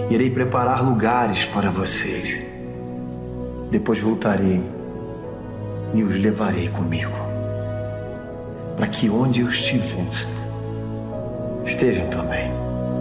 Irei preparar lugares para vocês. Depois voltarei e os levarei comigo, para que onde eu estiver, estejam também.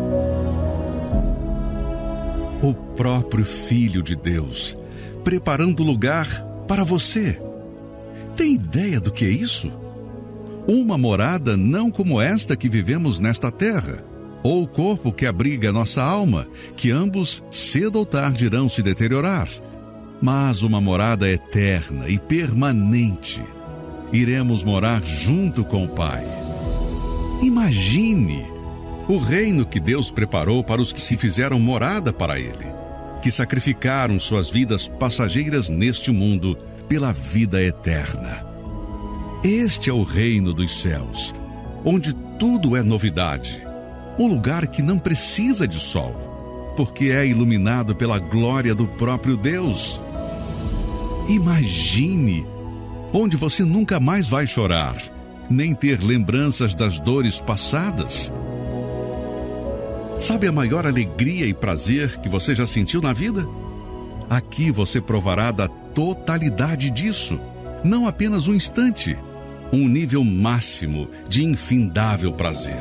O próprio Filho de Deus, preparando lugar para você. Tem ideia do que é isso? Uma morada não como esta que vivemos nesta terra, ou o corpo que abriga nossa alma, que ambos cedo ou tarde irão se deteriorar, mas uma morada eterna e permanente. Iremos morar junto com o Pai. Imagine o reino que Deus preparou para os que se fizeram morada para Ele, que sacrificaram suas vidas passageiras neste mundo pela vida eterna. Este é o reino dos céus, onde tudo é novidade. Um lugar que não precisa de sol, porque é iluminado pela glória do próprio Deus. Imagine, onde você nunca mais vai chorar, nem ter lembranças das dores passadas. Sabe a maior alegria e prazer que você já sentiu na vida? Aqui você provará da totalidade disso, não apenas um instante, um nível máximo de infindável prazer.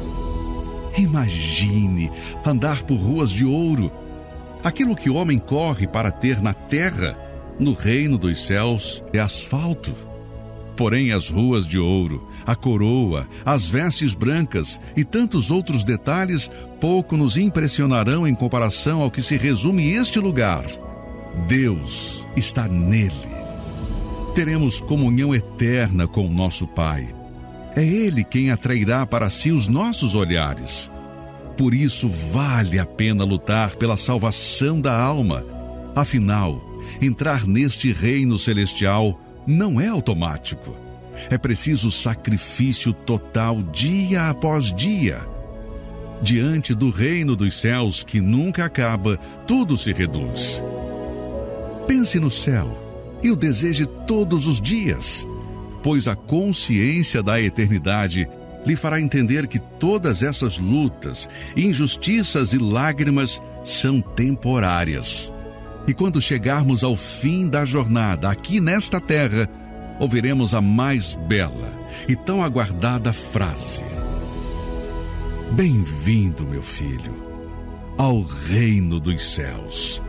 Imagine andar por ruas de ouro. Aquilo que o homem corre para ter na terra, no reino dos céus, é asfalto. Porém, as ruas de ouro, a coroa, as vestes brancas e tantos outros detalhes pouco nos impressionarão em comparação ao que se resume este lugar. Deus está nele. Teremos comunhão eterna com o nosso Pai. É Ele quem atrairá para si os nossos olhares. Por isso, vale a pena lutar pela salvação da alma. Afinal, entrar neste reino celestial não é automático. É preciso sacrifício total dia após dia. Diante do reino dos céus que nunca acaba, tudo se reduz. Pense no céu e o deseje todos os dias, pois a consciência da eternidade lhe fará entender que todas essas lutas, injustiças e lágrimas são temporárias. E quando chegarmos ao fim da jornada aqui nesta terra, ouviremos a mais bela e tão aguardada frase: Bem-vindo, meu filho, ao reino dos céus.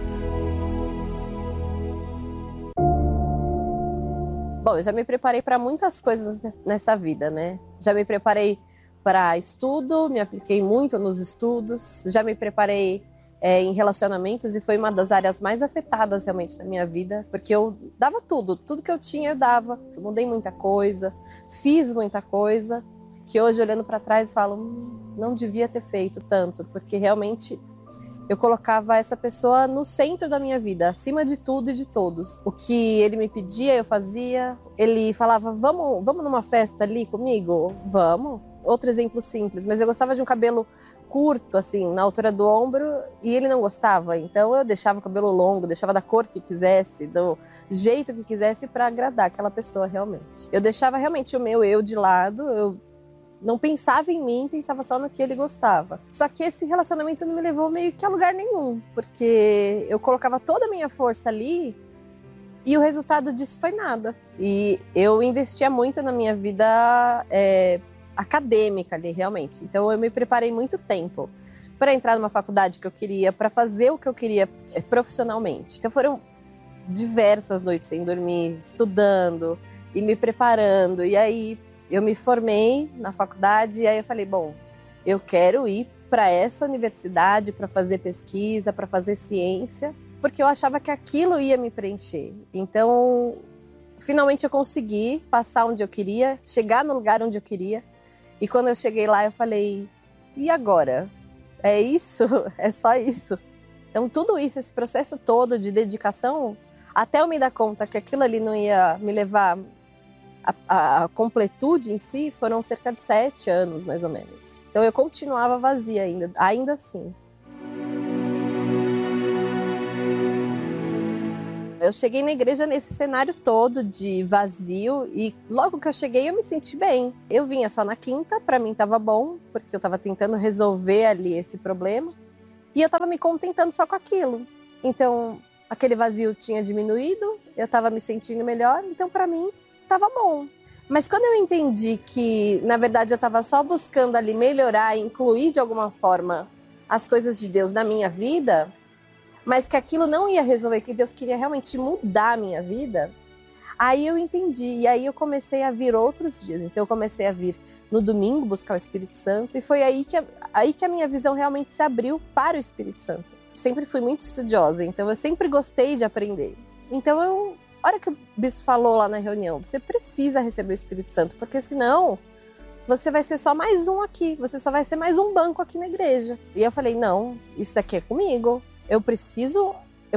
Bom, eu já me preparei para muitas coisas nessa vida, né? Já me preparei para estudo, me apliquei muito nos estudos, já me preparei em relacionamentos e foi uma das áreas mais afetadas realmente da minha vida, porque eu dava tudo que eu tinha eu dava, eu mudei muita coisa, fiz muita coisa, que hoje olhando para trás falo, não devia ter feito tanto, porque realmente eu colocava essa pessoa no centro da minha vida, acima de tudo e de todos. O que ele me pedia, eu fazia. Ele falava, vamos numa festa ali comigo? Vamos. Outro exemplo simples, mas eu gostava de um cabelo curto, assim, na altura do ombro, e ele não gostava. Então eu deixava o cabelo longo, deixava da cor que quisesse, do jeito que quisesse para agradar aquela pessoa realmente. Eu deixava realmente o meu eu de lado, eu não pensava em mim, pensava só no que ele gostava. Só que esse relacionamento não me levou meio que a lugar nenhum, porque eu colocava toda a minha força ali e o resultado disso foi nada. E eu investia muito na minha vida acadêmica ali, realmente. Então eu me preparei muito tempo para entrar numa faculdade que eu queria, para fazer o que eu queria profissionalmente. Então foram diversas noites sem dormir, estudando e me preparando. E aí eu me formei na faculdade e aí eu falei, bom, eu quero ir para essa universidade para fazer pesquisa, para fazer ciência, porque eu achava que aquilo ia me preencher. Então, finalmente eu consegui passar onde eu queria, chegar no lugar onde eu queria. E quando eu cheguei lá, eu falei, e agora? É isso? É só isso? Então, tudo isso, esse processo todo de dedicação, até eu me dar conta que aquilo ali não ia me levar a completude em si, foram cerca de 7 anos, mais ou menos. Então eu continuava vazia ainda assim. Eu cheguei na igreja nesse cenário todo de vazio e logo que eu cheguei eu me senti bem. Eu vinha só na quinta, pra mim tava bom, porque eu tava tentando resolver ali esse problema. E eu estava me contentando só com aquilo. Então, aquele vazio tinha diminuído, eu estava me sentindo melhor, então para mim estava bom. Mas quando eu entendi que, na verdade, eu estava só buscando ali melhorar e incluir de alguma forma as coisas de Deus na minha vida, mas que aquilo não ia resolver, que Deus queria realmente mudar a minha vida, aí eu entendi. E aí eu comecei a vir outros dias. Então eu comecei a vir no domingo buscar o Espírito Santo, e foi aí que a minha visão realmente se abriu para o Espírito Santo. Sempre fui muito estudiosa, então eu sempre gostei de aprender. Então a hora que o bispo falou lá na reunião, você precisa receber o Espírito Santo, porque senão você vai ser só mais um aqui, você só vai ser mais um banco aqui na igreja. E eu falei, não, isso daqui é comigo, eu preciso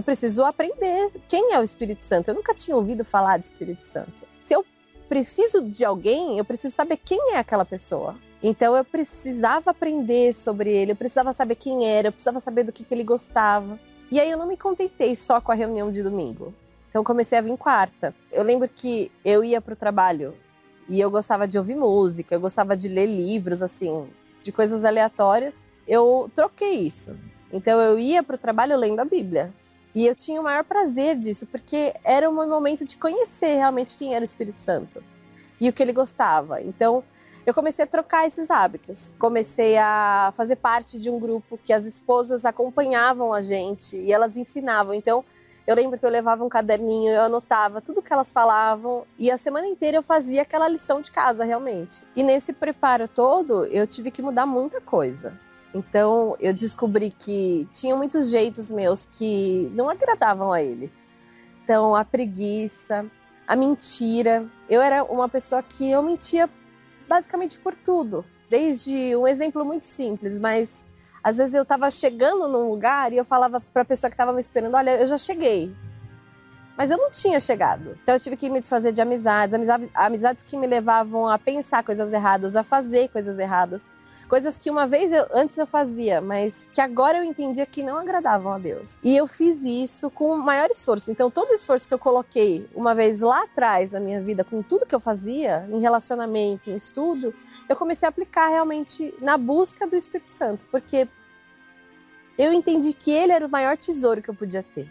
aprender quem é o Espírito Santo. Eu nunca tinha ouvido falar de Espírito Santo. Se eu preciso de alguém, eu preciso saber quem é aquela pessoa. Então eu precisava aprender sobre ele, eu precisava saber quem era, eu precisava saber do que ele gostava. E aí eu não me contentei só com a reunião de domingo. Então eu comecei a vir quarta. Eu lembro que eu ia para o trabalho e eu gostava de ouvir música, eu gostava de ler livros, assim, de coisas aleatórias. Eu troquei isso. Então eu ia para o trabalho lendo a Bíblia. E eu tinha o maior prazer disso, porque era um momento de conhecer realmente quem era o Espírito Santo e o que ele gostava. Então eu comecei a trocar esses hábitos. Comecei a fazer parte de um grupo que as esposas acompanhavam a gente e elas ensinavam. Então eu lembro que eu levava um caderninho, eu anotava tudo que elas falavam e a semana inteira eu fazia aquela lição de casa realmente. E nesse preparo todo, eu tive que mudar muita coisa. Então eu descobri que tinha muitos jeitos meus que não agradavam a ele. Então a preguiça, a mentira. Eu era uma pessoa que eu mentia basicamente por tudo. Desde um exemplo muito simples, mas às vezes eu estava chegando num lugar e eu falava para a pessoa que estava me esperando, olha, eu já cheguei. Mas eu não tinha chegado. Então eu tive que me desfazer de amizades que me levavam a pensar coisas erradas, a fazer coisas erradas. Coisas que uma vez antes eu fazia, mas que agora eu entendia que não agradavam a Deus. E eu fiz isso com o maior esforço. Então todo o esforço que eu coloquei uma vez lá atrás na minha vida, com tudo que eu fazia, em relacionamento, em estudo, eu comecei a aplicar realmente na busca do Espírito Santo. Porque eu entendi que ele era o maior tesouro que eu podia ter.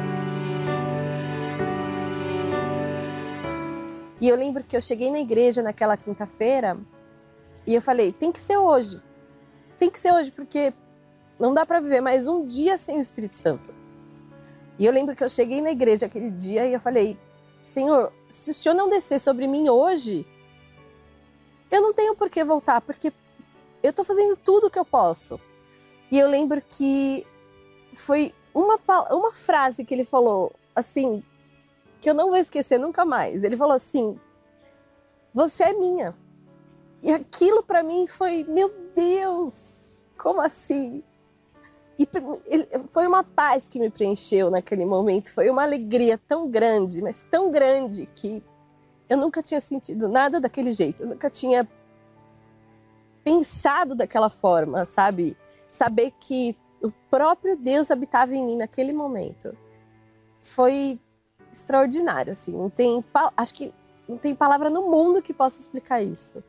E eu lembro que eu cheguei na igreja naquela quinta-feira e eu falei, tem que ser hoje. Tem que ser hoje, porque não dá para viver mais um dia sem o Espírito Santo. E eu lembro que eu cheguei na igreja aquele dia e eu falei, Senhor, se o Senhor não descer sobre mim hoje, eu não tenho por que voltar, porque eu estou fazendo tudo o que eu posso. E eu lembro que foi uma frase que ele falou, assim, que eu não vou esquecer nunca mais. Ele falou assim, você é minha. E aquilo para mim foi, meu Deus, como assim? E foi uma paz que me preencheu naquele momento, foi uma alegria tão grande, mas tão grande, que eu nunca tinha sentido nada daquele jeito, eu nunca tinha pensado daquela forma, sabe? Saber que o próprio Deus habitava em mim naquele momento. Foi extraordinário, assim, acho que não tem palavra no mundo que possa explicar isso.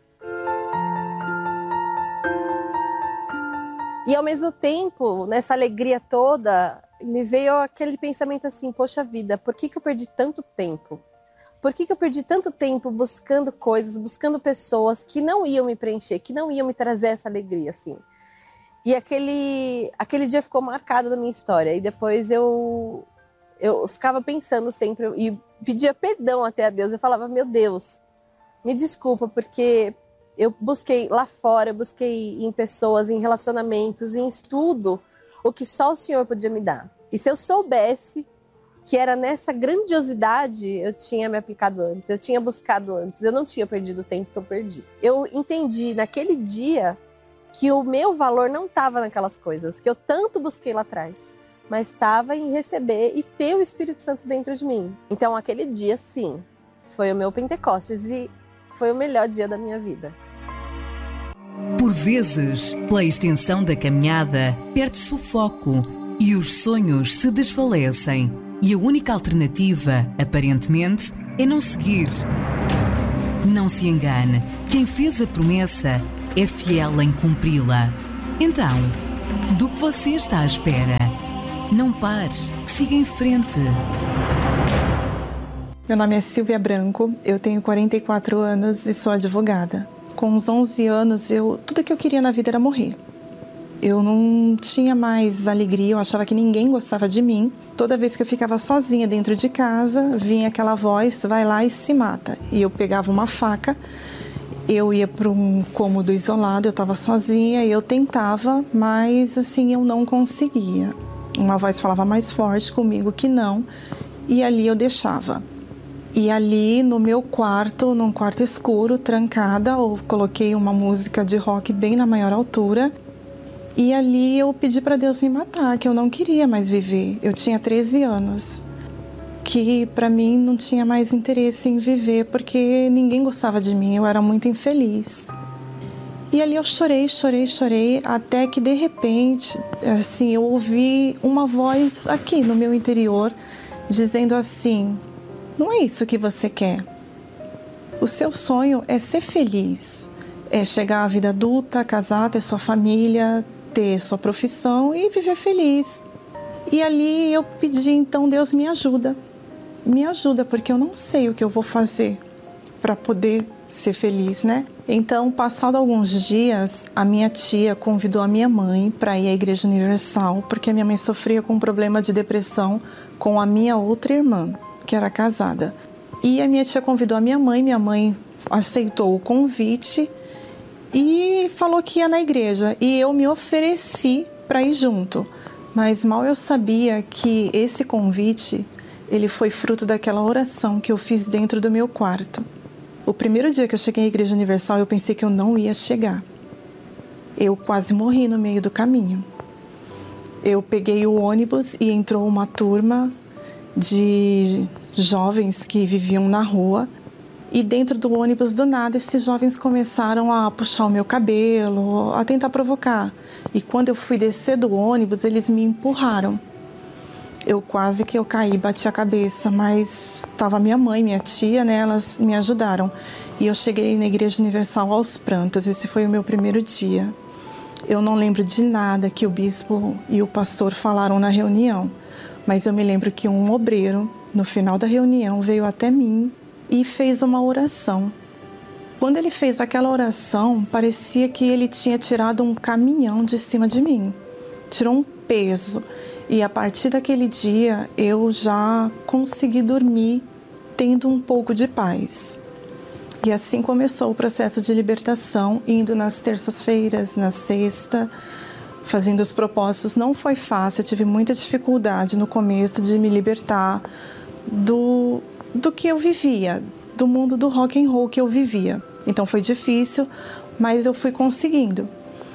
E ao mesmo tempo, nessa alegria toda, me veio aquele pensamento assim, poxa vida, por que eu perdi tanto tempo? Por que eu perdi tanto tempo buscando coisas, buscando pessoas que não iam me preencher, que não iam me trazer essa alegria, assim? E aquele dia ficou marcado na minha história. E depois eu ficava pensando sempre e pedia perdão até a Deus. Eu falava, meu Deus, me desculpa, porque eu busquei lá fora, eu busquei em pessoas, em relacionamentos, em estudo, o que só o Senhor podia me dar. E se eu soubesse que era nessa grandiosidade, eu tinha me aplicado antes, eu tinha buscado antes, eu não tinha perdido o tempo que eu perdi. Eu entendi naquele dia que o meu valor não estava naquelas coisas, que eu tanto busquei lá atrás, mas estava em receber e ter o Espírito Santo dentro de mim. Então aquele dia, sim, foi o meu Pentecostes e foi o melhor dia da minha vida. Por vezes, pela extensão da caminhada, perde-se o foco e os sonhos se desfalecem. E a única alternativa, aparentemente, é não seguir. Não se engane, quem fez a promessa é fiel em cumpri-la. Então, Do que você está à espera? Não pare, siga em frente. Meu nome é Silvia Branco, eu tenho 44 anos e sou advogada. Com uns 11 anos, tudo que eu queria na vida era morrer. Eu não tinha mais alegria, eu achava que ninguém gostava de mim. Toda vez que eu ficava sozinha dentro de casa, vinha aquela voz, vai lá e se mata. E eu pegava uma faca, eu ia para um cômodo isolado, eu estava sozinha e eu tentava, mas assim eu não conseguia. Uma voz falava mais forte comigo que não, e ali eu deixava. E ali no meu quarto, num quarto escuro, trancada, eu coloquei uma música de rock bem na maior altura. E ali eu pedi para Deus me matar, que eu não queria mais viver. Eu tinha 13 anos, que para mim não tinha mais interesse em viver, porque ninguém gostava de mim, eu era muito infeliz. E ali eu chorei, até que de repente, assim, eu ouvi uma voz aqui no meu interior, dizendo assim: não é isso que você quer. O seu sonho é ser feliz, é chegar à vida adulta, casar, ter sua família, ter sua profissão e viver feliz. E ali eu pedi, então, Deus me ajuda, porque eu não sei o que eu vou fazer para poder ser feliz, né? Então, passado alguns dias, a minha tia convidou a minha mãe para ir à Igreja Universal, porque a minha mãe sofria com um problema de depressão com a minha outra irmã, que era casada. E a minha tia convidou a minha mãe aceitou o convite e falou que ia na igreja, e eu me ofereci para ir junto, mas mal eu sabia que esse convite, ele foi fruto daquela oração que eu fiz dentro do meu quarto. O primeiro dia que eu cheguei à Igreja Universal, eu pensei que eu não ia chegar. Eu quase morri no meio do caminho. Eu peguei o ônibus e entrou uma turma de jovens que viviam na rua. E dentro do ônibus, do nada, esses jovens começaram a puxar o meu cabelo, a tentar provocar. E quando eu fui descer do ônibus, eles me empurraram. Eu quase que eu caí, bati a cabeça, mas estava minha mãe, minha tia, né? Elas me ajudaram. E eu cheguei na Igreja Universal aos prantos. Esse foi o meu primeiro dia. Eu não lembro de nada que o bispo e o pastor falaram na reunião, mas eu me lembro que um obreiro, no final da reunião, veio até mim e fez uma oração. Quando ele fez aquela oração, parecia que ele tinha tirado um caminhão de cima de mim. Tirou um peso. E a partir daquele dia, eu já consegui dormir tendo um pouco de paz. E assim começou o processo de libertação, indo nas terças-feiras, na sexta, fazendo os propósitos. Não foi fácil, eu tive muita dificuldade no começo de me libertar do que eu vivia, do mundo do rock and roll que eu vivia. Então foi difícil, mas eu fui conseguindo.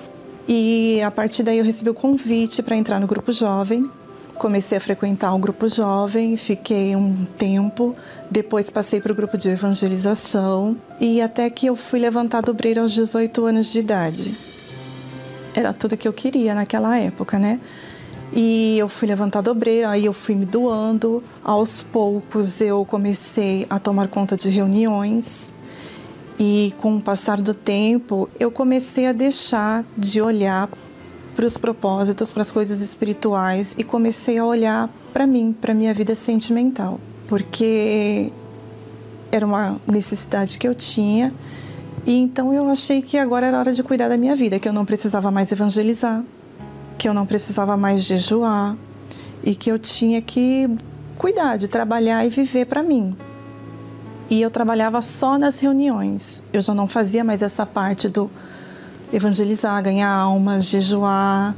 E a partir daí eu recebi o convite para entrar no grupo jovem. Comecei a frequentar o grupo jovem, fiquei um tempo, depois passei para o grupo de evangelização e até que eu fui levantada obreira aos 18 anos de idade. Era tudo que eu queria naquela época, né? E eu fui levantada obreira, aí eu fui me doando. Aos poucos eu comecei a tomar conta de reuniões. E com o passar do tempo, eu comecei a deixar de olhar para os propósitos, para as coisas espirituais e comecei a olhar para mim, para a minha vida sentimental. Porque era uma necessidade que eu tinha e então eu achei que agora era hora de cuidar da minha vida, que eu não precisava mais evangelizar, que eu não precisava mais jejuar e que eu tinha que cuidar, de trabalhar e viver para mim. E eu trabalhava só nas reuniões. Eu já não fazia mais essa parte do evangelizar, ganhar almas, jejuar,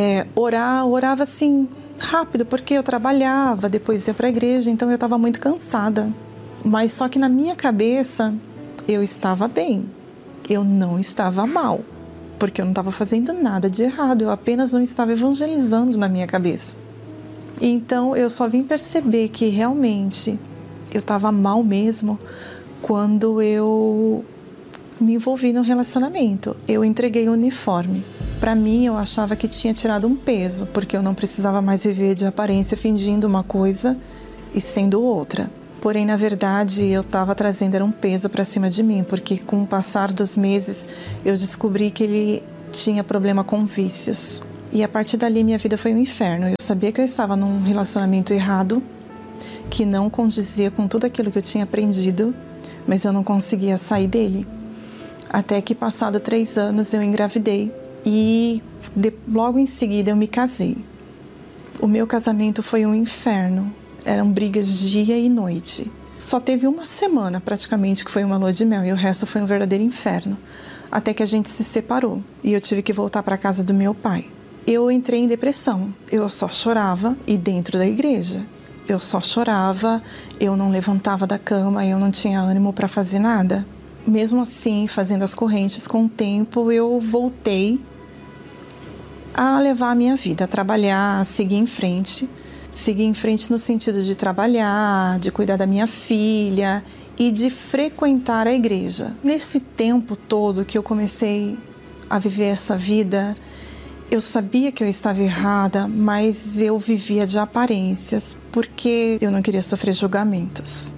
orava assim rápido, porque eu trabalhava, depois ia para a igreja, então eu estava muito cansada. Mas só que na minha cabeça eu estava bem, eu não estava mal, porque eu não estava fazendo nada de errado, eu apenas não estava evangelizando na minha cabeça. Então eu só vim perceber que realmente eu estava mal mesmo quando eu me envolvi no relacionamento. Eu entreguei o uniforme. Para mim, eu achava que tinha tirado um peso, porque eu não precisava mais viver de aparência fingindo uma coisa e sendo outra. Porém, na verdade, eu estava trazendo um peso para cima de mim, porque com o passar dos meses, eu descobri que ele tinha problema com vícios. E a partir dali minha vida foi um inferno. Eu sabia que eu estava num relacionamento errado, que não condizia com tudo aquilo que eu tinha aprendido, mas eu não conseguia sair dele. Até que, passado 3 anos, eu engravidei e logo em seguida eu me casei. O meu casamento foi um inferno. Eram brigas dia e noite. Só teve uma semana praticamente que foi uma lua de mel e o resto foi um verdadeiro inferno. Até que a gente se separou e eu tive que voltar para a casa do meu pai. Eu entrei em depressão. Eu só chorava e dentro da igreja. Eu só chorava, eu não levantava da cama, eu não tinha ânimo para fazer nada. Mesmo assim, fazendo as correntes, com o tempo eu voltei a levar a minha vida, a trabalhar, a seguir em frente. Seguir em frente no sentido de trabalhar, de cuidar da minha filha e de frequentar a igreja. Nesse tempo todo que eu comecei a viver essa vida, eu sabia que eu estava errada, mas eu vivia de aparências, porque eu não queria sofrer julgamentos.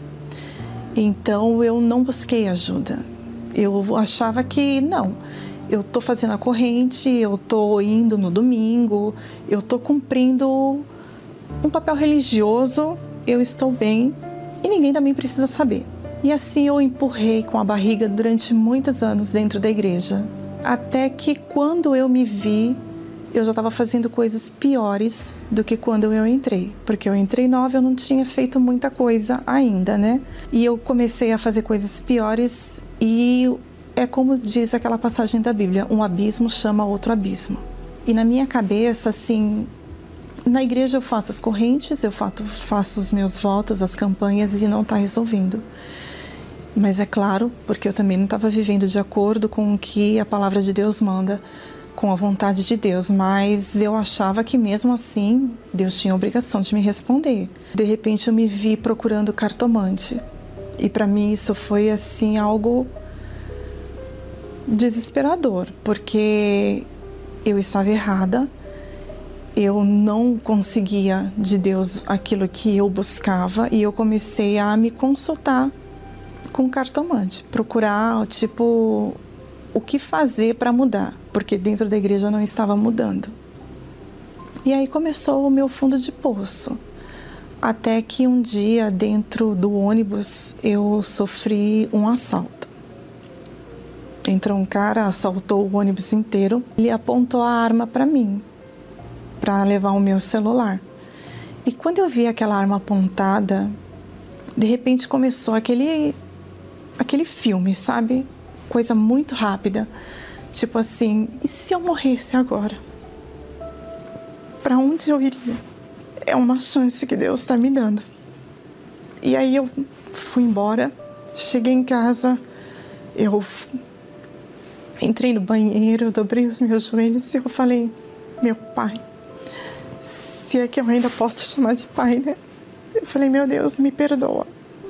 Então eu não busquei ajuda. Eu achava que não, eu estou fazendo a corrente, eu estou indo no domingo, eu estou cumprindo um papel religioso, eu estou bem e ninguém também precisa saber. E assim eu empurrei com a barriga durante muitos anos dentro da igreja. Até que quando eu me vi, eu já estava fazendo coisas piores do que quando eu entrei. Porque eu entrei nova, eu não tinha feito muita coisa ainda, né? E eu comecei a fazer coisas piores e é como diz aquela passagem da Bíblia, um abismo chama outro abismo. E na minha cabeça, assim, na igreja eu faço as correntes, eu faço os meus votos, as campanhas e não está resolvendo. Mas é claro, porque eu também não estava vivendo de acordo com o que a palavra de Deus manda, com a vontade de Deus. Mas eu achava que mesmo assim, Deus tinha a obrigação de me responder. De repente eu me vi procurando cartomante. E para mim isso foi assim algo desesperador, porque eu estava errada. Eu não conseguia de Deus aquilo que eu buscava e eu comecei a me consultar com cartomante, procurar, tipo, o que fazer para mudar, porque dentro da igreja não estava mudando. E aí começou o meu fundo de poço, até que um dia dentro do ônibus eu sofri um assalto. Entrou um cara, assaltou o ônibus inteiro, ele apontou a arma para mim, para levar o meu celular. E quando eu vi aquela arma apontada, de repente começou aquele filme, sabe? Coisa muito rápida. Tipo assim, e se eu morresse agora? Para onde eu iria? É uma chance que Deus está me dando. E aí eu fui embora, cheguei em casa, eu entrei no banheiro, eu dobrei os meus joelhos e eu falei, meu pai, se é que eu ainda posso chamar de pai, né? Eu falei, meu Deus, me perdoa.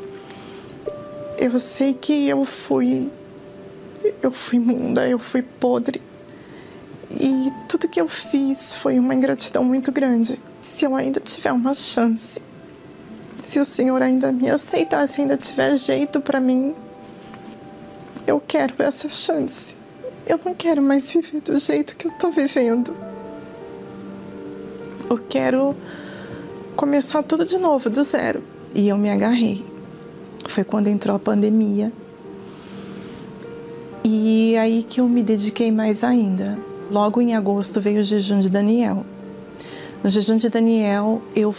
Eu sei que eu fui imunda, eu fui podre. E tudo que eu fiz foi uma ingratidão muito grande. Se eu ainda tiver uma chance, se o Senhor ainda me aceitar, se ainda tiver jeito para mim, eu quero essa chance. Eu não quero mais viver do jeito que eu tô vivendo. Eu quero começar tudo de novo, do zero. E eu me agarrei. Foi quando entrou a pandemia. E aí que eu me dediquei mais ainda. Logo em agosto veio o jejum de Daniel. No jejum de Daniel eu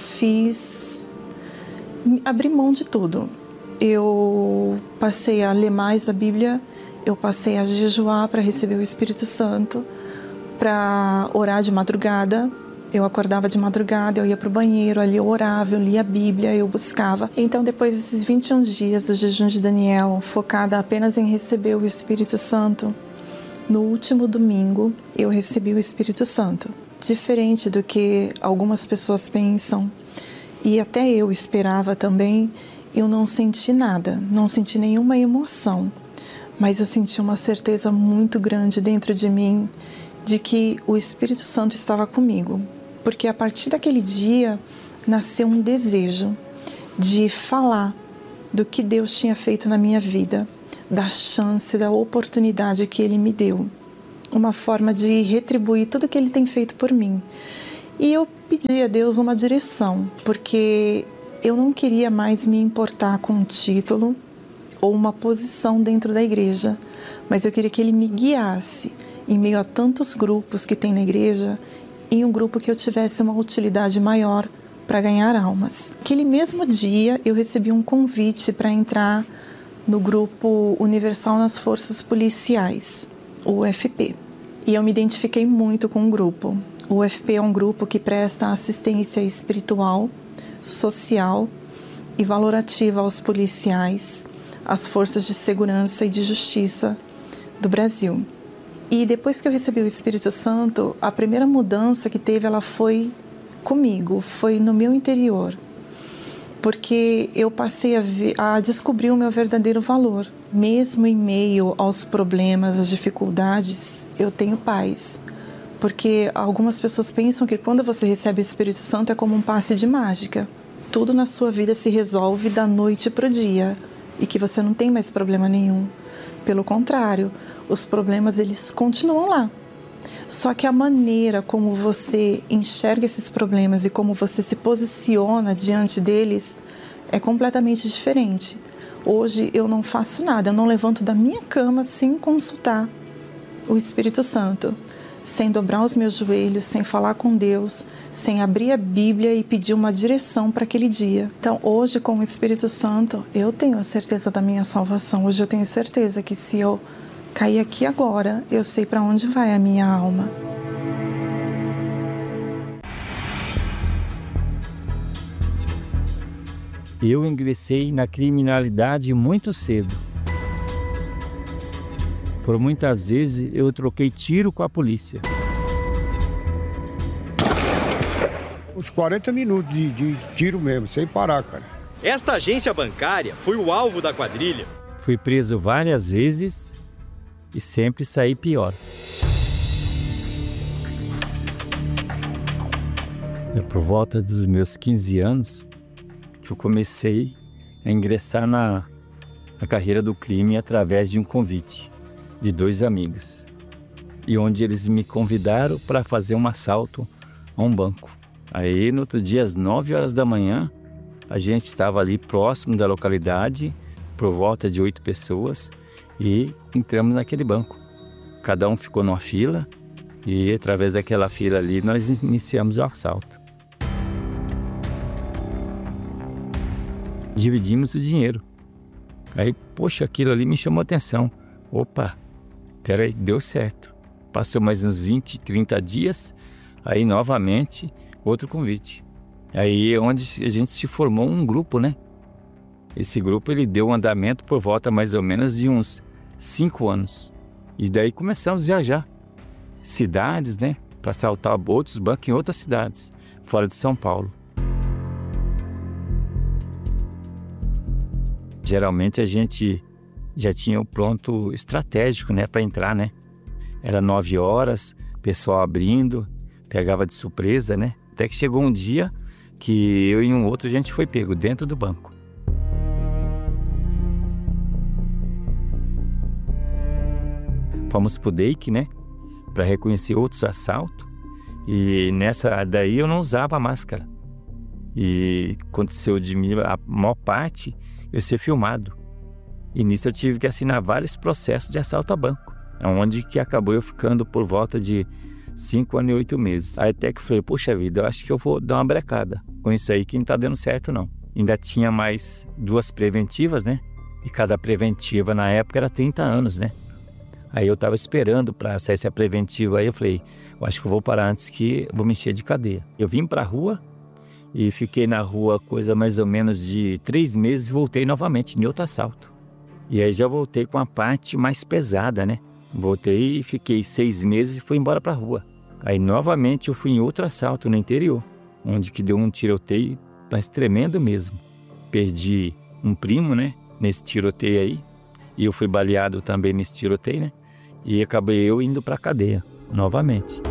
abri mão de tudo. Eu passei a ler mais a Bíblia, eu passei a jejuar para receber o Espírito Santo, para orar de madrugada. Eu acordava de madrugada, eu ia para o banheiro, ali eu orava, eu lia a Bíblia, eu buscava. Então, depois desses 21 dias do jejum de Daniel, focada apenas em receber o Espírito Santo, no último domingo eu recebi o Espírito Santo. Diferente do que algumas pessoas pensam, e até eu esperava também, eu não senti nada, não senti nenhuma emoção, mas eu senti uma certeza muito grande dentro de mim de que o Espírito Santo estava comigo. Porque a partir daquele dia nasceu um desejo de falar do que Deus tinha feito na minha vida, da chance, da oportunidade que Ele me deu. uma forma de retribuir tudo que Ele tem feito por mim. E eu pedi a Deus uma direção, porque eu não queria mais me importar com um título ou uma posição dentro da igreja, mas eu queria que Ele me guiasse em meio a tantos grupos que tem na igreja, em um grupo que eu tivesse uma utilidade maior para ganhar almas. Aquele mesmo dia eu recebi um convite para entrar no grupo Universal nas Forças Policiais, o UFP. E eu me identifiquei muito com o grupo. O UFP é um grupo que presta assistência espiritual, social e valorativa aos policiais, às forças de segurança e de justiça do Brasil. E depois que eu recebi o Espírito Santo, a primeira mudança que teve, ela foi comigo, foi no meu interior. Porque eu passei a descobrir o meu verdadeiro valor. Mesmo em meio aos problemas, às dificuldades, eu tenho paz. Porque algumas pessoas pensam que quando você recebe o Espírito Santo é como um passe de mágica. Tudo na sua vida se resolve da noite para o dia e que você não tem mais problema nenhum. Pelo contrário, os problemas eles continuam lá. Só que a maneira como você enxerga esses problemas e como você se posiciona diante deles é completamente diferente. Hoje eu não faço nada, eu não levanto da minha cama sem consultar o Espírito Santo, sem dobrar os meus joelhos, sem falar com Deus, sem abrir a Bíblia e pedir uma direção para aquele dia. Então, hoje, com o Espírito Santo, eu tenho a certeza da minha salvação. Hoje eu tenho certeza que se eu cair aqui agora, eu sei para onde vai a minha alma. Eu ingressei na criminalidade muito cedo. Por muitas vezes eu troquei tiro com a polícia. Uns 40 minutos de tiro mesmo, sem parar, cara. Esta agência bancária foi o alvo da quadrilha. Fui preso várias vezes e sempre saí pior. É por volta dos meus 15 anos que eu comecei a ingressar na carreira do crime através de um convite de 2 amigos, e onde eles me convidaram para fazer um assalto a um banco. Aí no outro dia, às 9 horas da manhã, a gente estava ali próximo da localidade, por volta de 8 pessoas, e entramos naquele banco. Cada um ficou numa fila e através daquela fila ali nós iniciamos o assalto. Dividimos o dinheiro. Aí, poxa, aquilo ali me chamou a atenção. Opa, peraí, deu certo. Passou mais uns 20, 30 dias, aí novamente outro convite. Aí é onde a gente se formou um grupo, né? Esse grupo ele deu um andamento por volta mais ou menos de uns 5 anos. E daí começamos a viajar. Cidades, né? Para assaltar outros bancos em outras cidades, fora de São Paulo. Geralmente a gente já tinha o pronto estratégico, né, para entrar, né? Era 9 horas, pessoal abrindo, pegava de surpresa, né? Até que chegou um dia que eu e um outro a gente foi pego dentro do banco. Fomos pro DEIC, né, para reconhecer outros assaltos. E nessa daí eu não usava máscara. E aconteceu de mim a maior parte eu ser filmado. E nisso eu tive que assinar vários processos de assalto a banco, onde que acabou eu ficando por volta de 5 anos e 8 meses. Aí até que eu falei, poxa vida, eu acho que eu vou dar uma brecada com isso aí que não tá dando certo não. Ainda tinha mais 2 preventivas, né? E cada preventiva na época era 30 anos, né? Aí eu tava esperando para sair essa preventiva, aí eu falei, eu acho que eu vou parar antes que eu vou me encher de cadeia. Eu vim pra rua e fiquei na rua coisa mais ou menos de 3 meses e voltei novamente em outro assalto. E aí já voltei com a parte mais pesada, né? Voltei e fiquei 6 meses e fui embora pra rua. Aí novamente eu fui em outro assalto no interior, onde que deu um tiroteio, mas tremendo mesmo. Perdi um primo, né? Nesse tiroteio aí. E eu fui baleado também nesse tiroteio, né? E acabei eu indo pra cadeia novamente.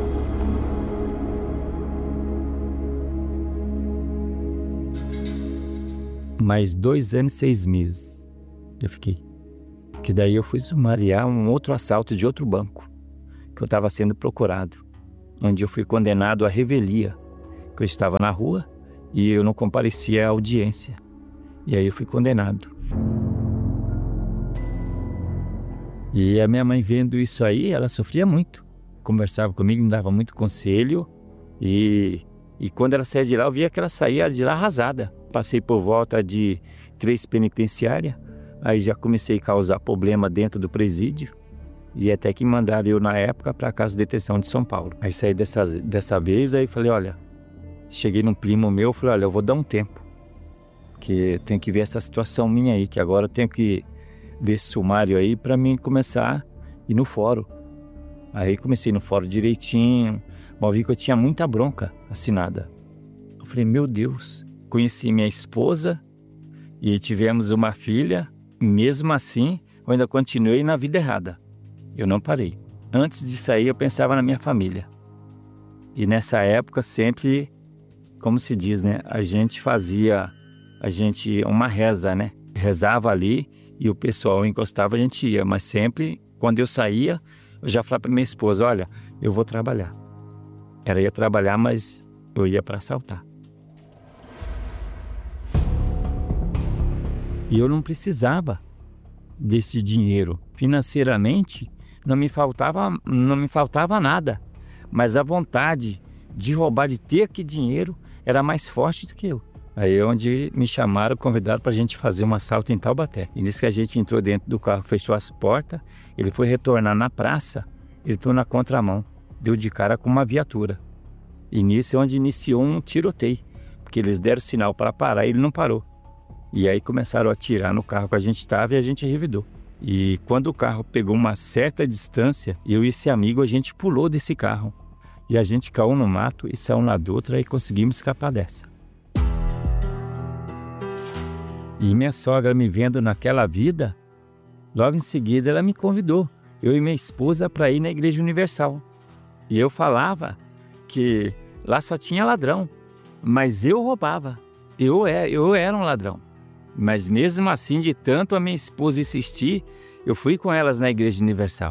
Mais 2 anos e 6 meses eu fiquei. Que daí eu fui sumariar um outro assalto de outro banco. que eu estava sendo procurado, onde eu fui condenado à revelia, que eu estava na rua e eu não comparecia à audiência. E aí eu fui condenado. E a minha mãe, vendo isso aí, ela sofria muito. Conversava comigo, me dava muito conselho. E quando ela saía de lá, eu via que ela saía de lá arrasada. Passei por volta de 3 penitenciárias. Aí já comecei a causar problema dentro do presídio. E até que me mandaram eu, na época, para a Casa de Detenção de São Paulo. Aí saí dessa vez, aí falei, olha... Cheguei num primo meu, falei, olha, eu vou dar um tempo. Que tenho que ver essa situação minha aí, que agora eu tenho que ver esse sumário aí para mim começar a ir no fórum. Aí comecei no fórum direitinho, mas vi que eu tinha muita bronca assinada. Eu falei, meu Deus, conheci minha esposa e tivemos uma filha, mesmo assim eu ainda continuei na vida errada. Eu não parei. Antes de sair eu pensava na minha família. E nessa época sempre, como se diz, né? A gente uma reza, né? Rezava ali e o pessoal encostava, a gente ia. Mas sempre, quando eu saía, eu já falava para minha esposa, olha, eu vou trabalhar. Ela ia trabalhar, mas eu ia para assaltar. E eu não precisava desse dinheiro. Financeiramente, não me faltava nada. Mas a vontade de roubar, de ter aquele dinheiro, era mais forte do que eu. Aí é onde me chamaram, convidaram para a gente fazer um assalto em Taubaté. E nisso que a gente entrou dentro do carro, fechou as portas, ele foi retornar na praça, ele entrou na contramão, deu de cara com uma viatura. E nisso é onde iniciou um tiroteio, porque eles deram sinal para parar e ele não parou. E aí começaram a atirar no carro que a gente estava e a gente revidou. E quando o carro pegou uma certa distância, eu e esse amigo, a gente pulou desse carro. E a gente caiu no mato e saiu na Dutra e conseguimos escapar dessa. E minha sogra me vendo naquela vida, logo em seguida ela me convidou, eu e minha esposa, para ir na Igreja Universal. E eu falava que lá só tinha ladrão, mas eu roubava. Eu era um ladrão. Mas mesmo assim, de tanto a minha esposa insistir, eu fui com elas na Igreja Universal.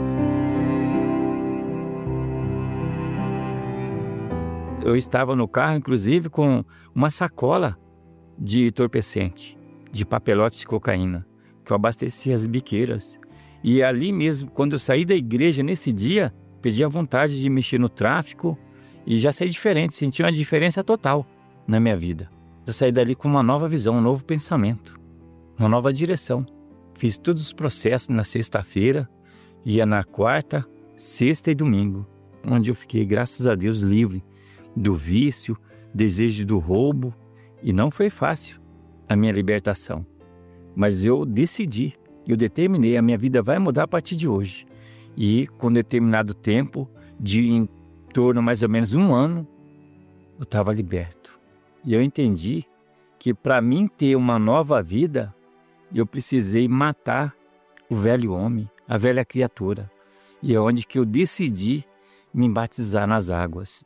Eu estava no carro, inclusive, com uma sacola de entorpecente, de papelote de cocaína, que eu abastecia as biqueiras. E ali mesmo, quando eu saí da igreja nesse dia, perdi a vontade de mexer no tráfico e já saí diferente, senti uma diferença total na minha vida. Eu saí dali com uma nova visão, um novo pensamento, uma nova direção. Fiz todos os processos na sexta-feira, ia na quarta, sexta e domingo, onde eu fiquei, graças a Deus, livre do vício, desejo do roubo. E não foi fácil a minha libertação. Mas eu decidi, eu determinei, a minha vida vai mudar a partir de hoje. E com determinado tempo, de em torno mais ou menos 1 ano, eu estava liberto. E eu entendi que para mim ter uma nova vida, eu precisei matar o velho homem, a velha criatura. E é onde que eu decidi me batizar nas águas.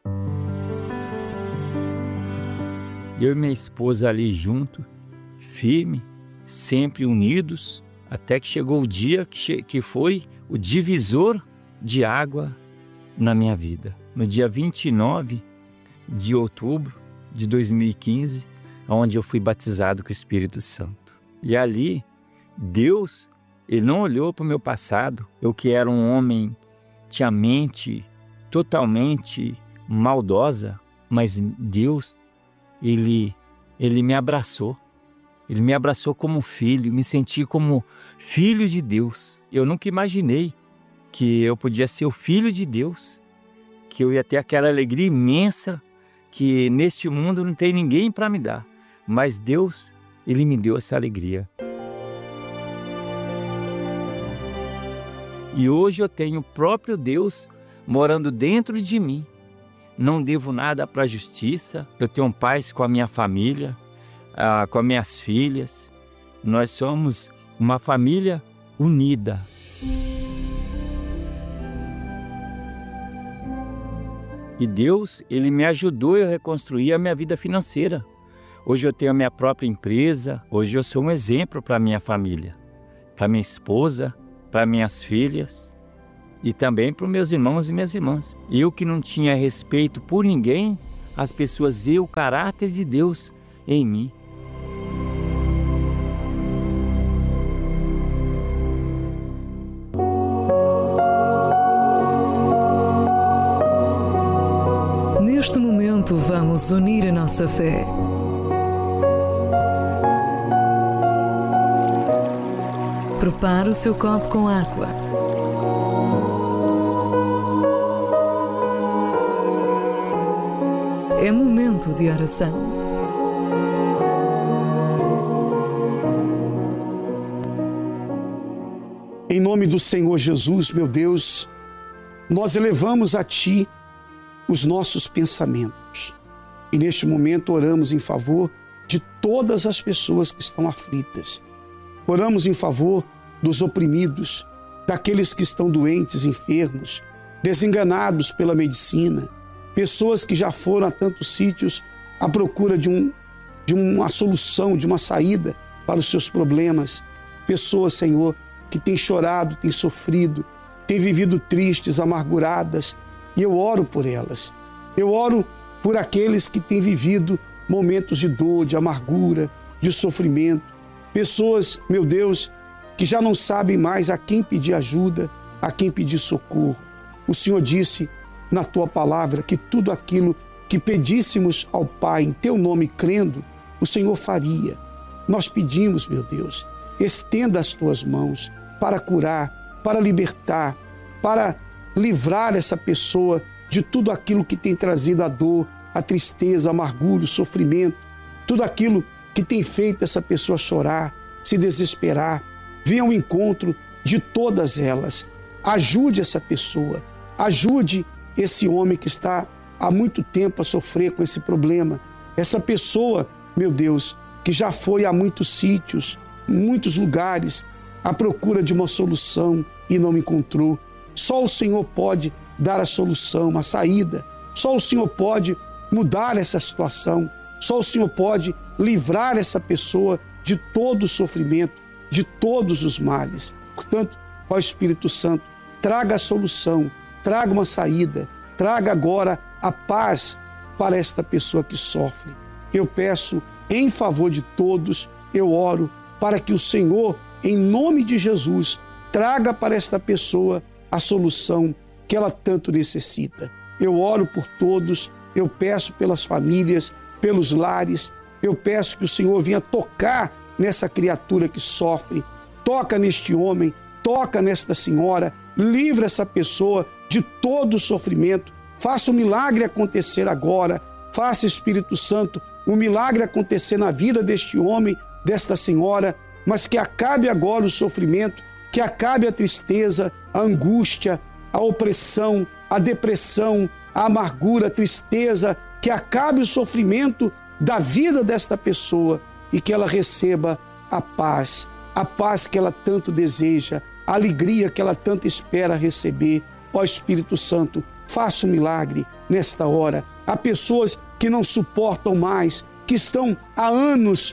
Eu e minha esposa ali junto, firme, sempre unidos, até que chegou o dia que foi o divisor de água na minha vida. No dia 29 de outubro de 2015, onde eu fui batizado com o Espírito Santo. E ali, Deus, Ele não olhou para o meu passado, eu que era um homem, tinha mente totalmente maldosa, mas Deus, Ele me abraçou. Ele me abraçou como filho, me senti como filho de Deus. Eu nunca imaginei que eu podia ser o filho de Deus, que eu ia ter aquela alegria imensa que neste mundo não tem ninguém para me dar. Mas Deus, Ele me deu essa alegria. E hoje eu tenho o próprio Deus morando dentro de mim. Não devo nada para a justiça, eu tenho paz com a minha família, com as minhas filhas. Nós somos uma família unida. E Deus, Ele me ajudou a reconstruir a minha vida financeira. Hoje eu tenho a minha própria empresa, hoje eu sou um exemplo para a minha família, para minha esposa, para minhas filhas. E também para os meus irmãos e minhas irmãs. Eu que não tinha respeito por ninguém, as pessoas viam o caráter de Deus em mim. Neste momento vamos unir a nossa fé. Prepare o seu copo com água. É momento de oração. Em nome do Senhor Jesus, meu Deus, nós elevamos a Ti os nossos pensamentos. E neste momento oramos em favor de todas as pessoas que estão aflitas. Oramos em favor dos oprimidos, daqueles que estão doentes, enfermos, desenganados pela medicina, pessoas que já foram a tantos sítios à procura de uma solução, de uma saída para os seus problemas. Pessoas, Senhor, que têm chorado, têm sofrido, têm vivido tristes, amarguradas, e eu oro por elas. Eu oro por aqueles que têm vivido momentos de dor, de amargura, de sofrimento. Pessoas, meu Deus, que já não sabem mais a quem pedir ajuda, a quem pedir socorro. O Senhor disse na Tua palavra que tudo aquilo que pedíssemos ao Pai em Teu nome crendo, o Senhor faria. Nós pedimos, meu Deus, estenda as Tuas mãos para curar, para libertar, para livrar essa pessoa de tudo aquilo que tem trazido a dor, a tristeza, a amargura, o sofrimento, tudo aquilo que tem feito essa pessoa chorar, se desesperar. Venha ao encontro de todas elas. Ajude essa pessoa, ajude esse homem que está há muito tempo a sofrer com esse problema. Essa pessoa, meu Deus, que já foi a muitos sítios, muitos lugares, à procura de uma solução e não encontrou. Só o Senhor pode dar a solução, a saída. Só o Senhor pode mudar essa situação. Só o Senhor pode livrar essa pessoa de todo o sofrimento, de todos os males. Portanto, ó Espírito Santo, traga a solução, traga uma saída, traga agora a paz para esta pessoa que sofre. Eu peço em favor de todos, eu oro para que o Senhor, em nome de Jesus, traga para esta pessoa a solução que ela tanto necessita. Eu oro por todos, eu peço pelas famílias, pelos lares, eu peço que o Senhor venha tocar nessa criatura que sofre, toca neste homem, toca nesta senhora, livra essa pessoa de todo o sofrimento, faça o milagre acontecer agora, faça, Espírito Santo, o milagre acontecer na vida deste homem, desta senhora, mas que acabe agora o sofrimento, que acabe a tristeza, a angústia, a opressão, a depressão, a amargura, a tristeza, que acabe o sofrimento da vida desta pessoa e que ela receba a paz que ela tanto deseja, a alegria que ela tanto espera receber. Ó Espírito Santo, faça um milagre nesta hora. Há pessoas que não suportam mais, que estão há anos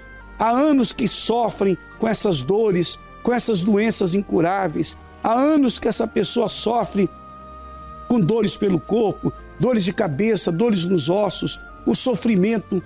que sofrem com essas dores, com essas doenças incuráveis. Há anos que essa pessoa sofre com dores pelo corpo, dores de cabeça, dores nos ossos. O sofrimento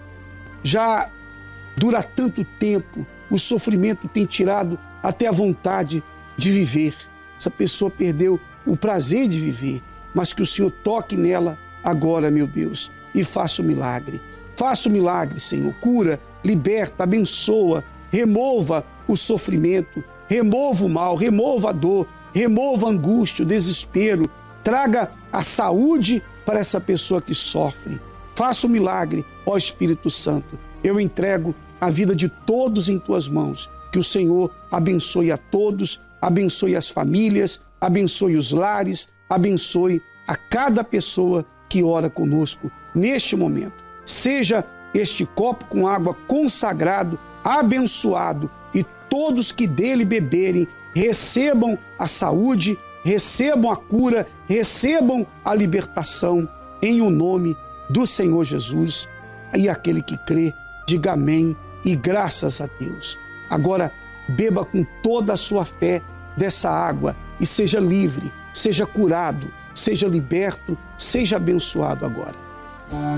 já dura tanto tempo, o sofrimento tem tirado até a vontade de viver. Essa pessoa perdeu o prazer de viver, mas que o Senhor toque nela agora, meu Deus, e faça o milagre. Faça o milagre, Senhor. Cura, liberta, abençoa, remova o sofrimento, remova o mal, remova a dor, remova a angústia, o desespero. Traga a saúde para essa pessoa que sofre. Faça o milagre, ó Espírito Santo. Eu entrego a vida de todos em Tuas mãos. Que o Senhor abençoe a todos, abençoe as famílias, abençoe os lares, abençoe a cada pessoa que ora conosco neste momento. Seja este copo com água consagrado, abençoado, e todos que dele beberem recebam a saúde, recebam a cura, recebam a libertação, em o nome do Senhor Jesus. E aquele que crê, diga amém e graças a Deus. Agora, beba com toda a sua fé dessa água e seja livre, seja curado, seja liberto, seja abençoado agora.